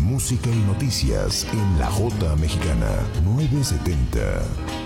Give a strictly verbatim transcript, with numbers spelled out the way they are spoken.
música y noticias en La Jota Mexicana nueve setenta.